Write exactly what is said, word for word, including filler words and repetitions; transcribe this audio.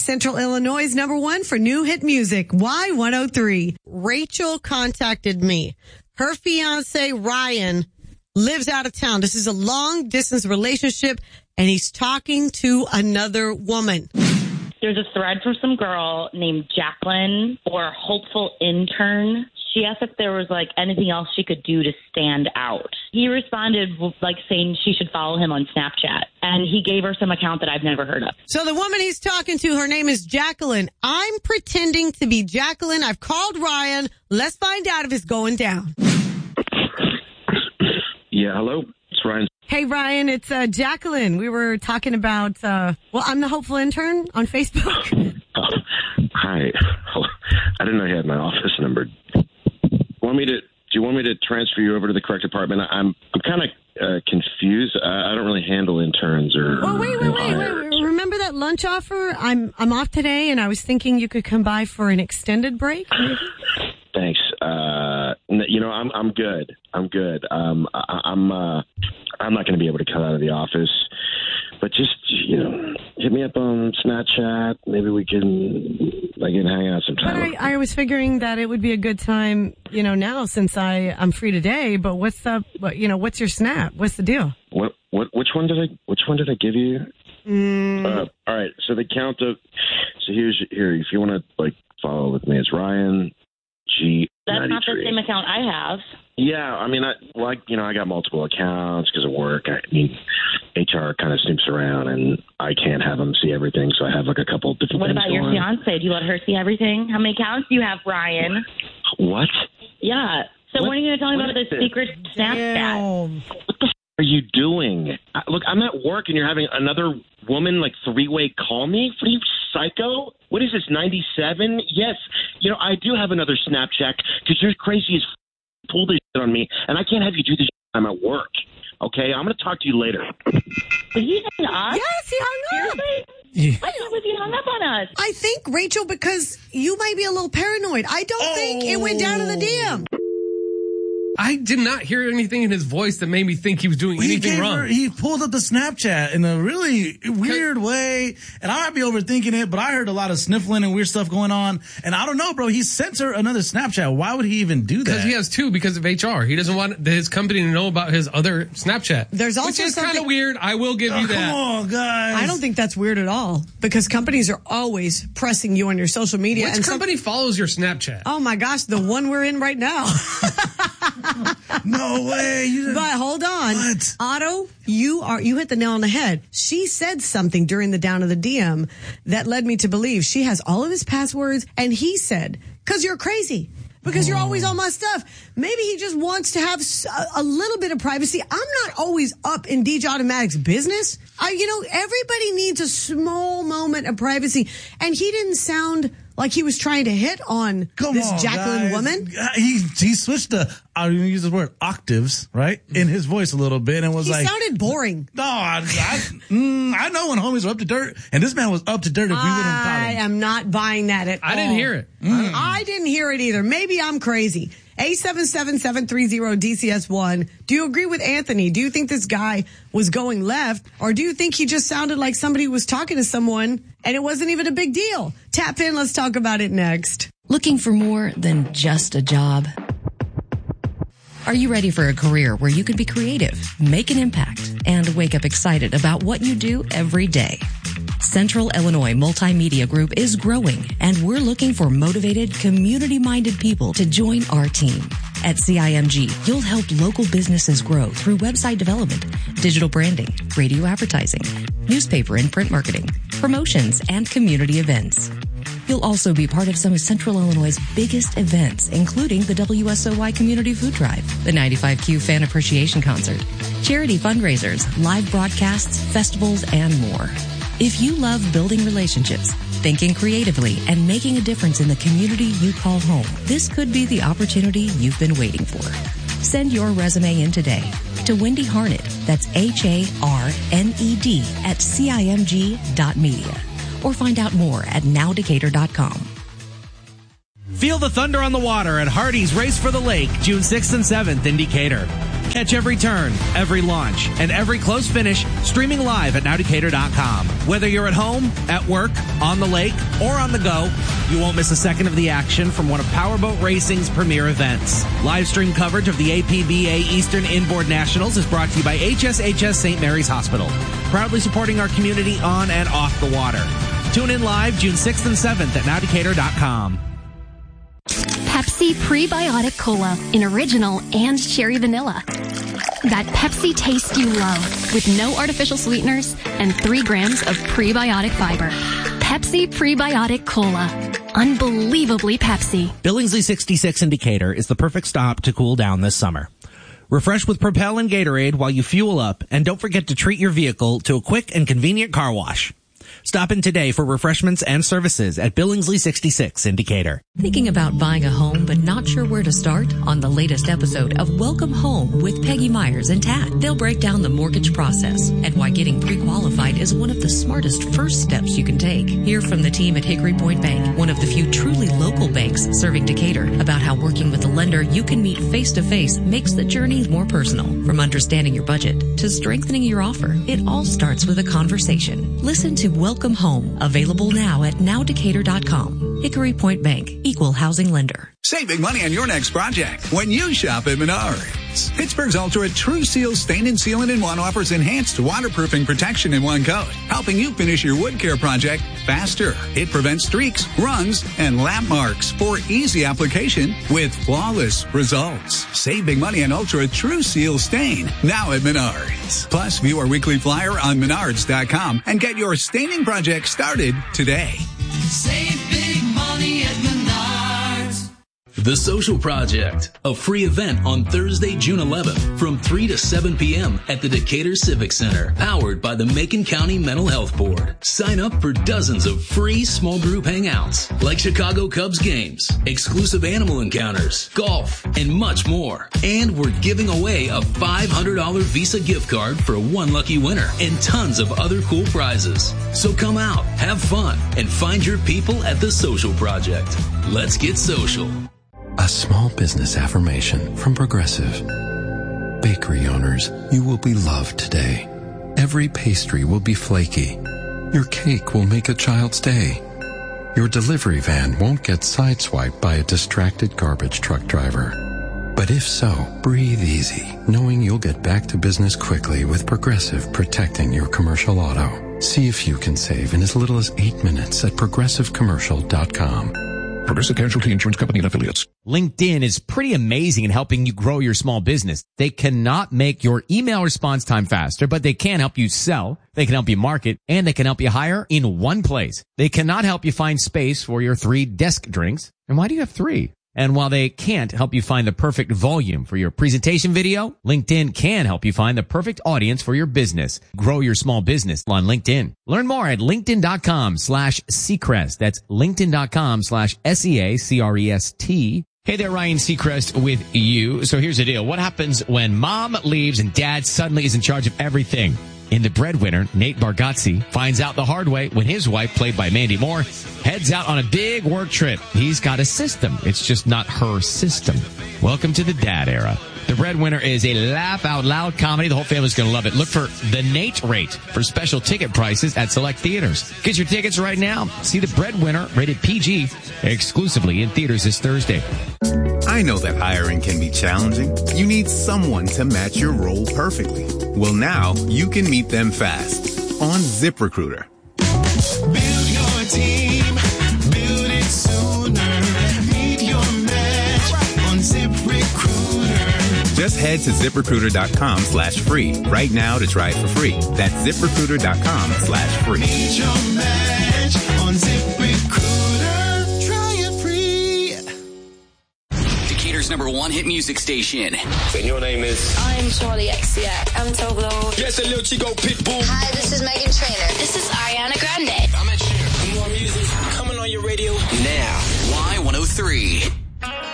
Central Illinois' number one for new hit music, Y one oh three. Rachel contacted me. Her fiance, Ryan, lives out of town. This is a long distance relationship, and he's talking to another woman. There's a thread from some girl named Jacqueline or hopeful intern. She asked if there was like anything else she could do to stand out. He responded like saying she should follow him on Snapchat, and he gave her some account that I've never heard of. So the woman he's talking to, her name is Jacqueline. I'm pretending to be Jacqueline. I've called Ryan. Let's find out if it's going down. Yeah, hello. It's Ryan. Hey, Ryan, it's uh, Jacqueline. We were talking about, uh, well, I'm the hopeful intern on Facebook. Oh, hi. I didn't know you had my office number. Want me to? Do you want me to transfer you over to the correct department? I'm I'm kind of uh, confused. I, I don't really handle interns or. Well, wait, wait, wait, wait, wait. Remember that lunch offer? I'm I'm off today, and I was thinking you could come by for an extended break. Maybe? Thanks. Uh, you know, I'm I'm good. I'm good. Um, I, I'm uh, I'm not going to be able to cut out of the office, but just you know, hit me up on Snapchat. Maybe we can I can hang out sometime. But I, I was figuring that it would be a good time, you know, now since I I'm free today. But what's the what, you know what's your Snap? What's the deal? What what which one did I which one did I give you? Mm. Uh, all right. So the count of so here's here if you want to like follow with me, it's Ryan. G That's not the same account I have. Yeah, I mean, I like you know, I got multiple accounts because of work. I mean, H R kind of snoops around, and I can't have them see everything, so I have like a couple of different. What things about your going. fiance? Do you let her see everything? How many accounts do you have, Ryan? What? Yeah. So what, when are you going to tell me about this this? secret Snapchat? What the f- are you doing? I, look, I'm at work, and you're having another woman like three-way call me. What are you, psycho? What is this, ninety-seven? Yes. You know, I do have another Snapchat because you're crazy as f- pull this shit on me, and I can't have you do this shit. I'm at work. Okay? I'm going to talk to you later. Did he hang up? Yes, he hung up. Seriously? I can't believe he hung up on us. I think, Rachel, because you might be a little paranoid. I don't oh. think it went down to the D M. I did not hear anything in his voice that made me think he was doing he anything wrong. Her, he pulled up the Snapchat in a really weird way, and I might be overthinking it, but I heard a lot of sniffling and weird stuff going on, and I don't know, bro. He sent her another Snapchat. Why would he even do that? Because he has two because of H R. He doesn't want his company to know about his other Snapchat. There's also which is something- kind of weird. I will give oh, you that. Come on, guys. I don't think that's weird at all because companies are always pressing you on your social media. Which and company some- follows your Snapchat? Oh my gosh, the one we're in right now. No way. You but hold on. What? Otto, you are you hit the nail on the head. She said something during the down of the D M that led me to believe she has all of his passwords, and he said, because you're crazy. Because you're always on my stuff. Maybe he just wants to have a little bit of privacy. I'm not always up in D J Automatic's business. I, you know, everybody needs a small moment of privacy. And he didn't sound like he was trying to hit on Come this on, Jacqueline guys. woman. He he switched the, I'm going to use this word, octaves, right? In his voice a little bit and was He like. sounded boring. No, I, I, mm, I know when homies are up to dirt, and this man was up to dirt if we wouldn't have caught I him. am not buying that at all. I didn't hear it. Mm. I didn't hear it either. Maybe I'm crazy. eight seven seven, seven three zero, D C S one. Do you agree with Anthony? Do you think this guy was going left? Or do you think he just sounded like somebody was talking to someone and it wasn't even a big deal? Tap in. Let's talk about it next. Looking for more than just a job? Are you ready for a career where you can be creative, make an impact, and wake up excited about what you do every day? Central Illinois Multimedia Group is growing, and we're looking for motivated, community-minded people to join our team. At C I M G, you'll help local businesses grow through website development, digital branding, radio advertising, newspaper and print marketing, promotions, and community events. You'll also be part of some of Central Illinois' biggest events, including the W S O Y Community Food Drive, the ninety-five Q Fan Appreciation Concert, charity fundraisers, live broadcasts, festivals, and more. If you love building relationships, thinking creatively, and making a difference in the community you call home, this could be the opportunity you've been waiting for. Send your resume in today to Wendy Harned, that's H A R N E D, at C I M G dot media. Or find out more at now decatur dot com. Feel the thunder on the water at Hardy's Race for the Lake, June sixth and seventh in Decatur. Catch every turn, every launch, and every close finish streaming live at now decatur dot com. Whether you're at home, at work, on the lake, or on the go, you won't miss a second of the action from one of Powerboat Racing's premier events. Live stream coverage of the A P B A Eastern Inboard Nationals is brought to you by H S H S Saint Mary's Hospital, proudly supporting our community on and off the water. Tune in live June sixth and seventh at now decatur dot com. Pepsi Prebiotic Cola in original and cherry vanilla. That Pepsi taste you love with no artificial sweeteners and three grams of prebiotic fiber. Pepsi Prebiotic Cola. Unbelievably Pepsi. Billingsley sixty-six in Decatur is the perfect stop to cool down this summer. Refresh with Propel and Gatorade while you fuel up, and don't forget to treat your vehicle to a quick and convenient car wash. Stop in today for refreshments and services at Billingsley sixty-six in Decatur. Thinking about buying a home but not sure where to start? On the latest episode of Welcome Home with Peggy Myers and Tad, they'll break down the mortgage process and why getting pre-qualified is one of the smartest first steps you can take. Hear from the team at Hickory Point Bank, one of the few truly local banks serving Decatur, about how working with a lender you can meet face-to-face makes the journey more personal. From understanding your budget to strengthening your offer, it all starts with a conversation. Listen to Welcome Home, available now at now decatur dot com. Hickory Point Bank, equal housing lender. Save big money on your next project when you shop at Menards. Pittsburgh's Ultra True Seal Stain and Sealant in One offers enhanced waterproofing protection in one coat, helping you finish your wood care project faster. It prevents streaks, runs, and lap marks for easy application with flawless results. Save big money on Ultra True Seal Stain now at Menards. Plus, view our weekly flyer on menards dot com and get your staining project started today. Save big money at Menards. The Social Project, a free event on Thursday, June eleventh from three to seven p.m. at the Decatur Civic Center, powered by the Macon County Mental Health Board. Sign up for dozens of free small group hangouts like Chicago Cubs games, exclusive animal encounters, golf, and much more. And we're giving away a five hundred dollars Visa gift card for one lucky winner and tons of other cool prizes. So come out, have fun, and find your people at The Social Project. Let's get social. A small business affirmation from Progressive. Bakery owners, you will be loved today. Every pastry will be flaky. Your cake will make a child's day. Your delivery van won't get sideswiped by a distracted garbage truck driver. But if so, breathe easy, knowing you'll get back to business quickly with Progressive protecting your commercial auto. See if you can save in as little as eight minutes at progressive commercial dot com. Progressive Casualty Insurance Company and Affiliates. LinkedIn is pretty amazing in helping you grow your small business. They cannot make your email response time faster, but they can help you sell, they can help you market, and they can help you hire in one place. They cannot help you find space for your three desk drinks. And why do you have three? And while they can't help you find the perfect volume for your presentation video, LinkedIn can help you find the perfect audience for your business. Grow your small business on LinkedIn. Learn more at linkedin.com slash Seacrest. That's linkedin.com slash S-E-A-C-R-E-S-T. Hey there, Ryan Seacrest with you. So here's the deal. What happens when mom leaves and dad suddenly is in charge of everything? In The Breadwinner, Nate Bargatze finds out the hard way when his wife, played by Mandy Moore, heads out on a big work trip. He's got a system. It's just not her system. Welcome to the dad era. The Breadwinner is a laugh-out-loud comedy. The whole family's going to love it. Look for The Nate Rate for special ticket prices at select theaters. Get your tickets right now. See The Breadwinner, rated P G, exclusively in theaters this Thursday. I know that hiring can be challenging. You need someone to match your role perfectly. Well, now you can meet them fast on ZipRecruiter. Build your team, build it sooner. Meet your match on ZipRecruiter. Just head to ZipRecruiter.com slash free right now to try it for free. That's ZipRecruiter.com slash free. Meet your match on ZipRecruiter. Try it free. Decatur's number one hit music station. And your name is? I'm Charlie X C X. I'm Toblo. Yes, a little Chico Pitbull. Hi, this is Megan Trainor. This is Ariana Grande. I'm at Cher. More music coming on your radio. Now, Y one oh three.